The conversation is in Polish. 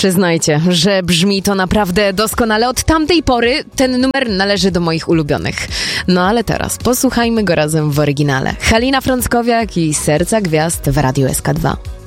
Przyznajcie, że brzmi to naprawdę doskonale. Od tamtej pory ten numer należy do moich ulubionych. No ale teraz posłuchajmy go razem w oryginale. Halina Frąckowiak i Serca Gwiazd w Radiu SK2.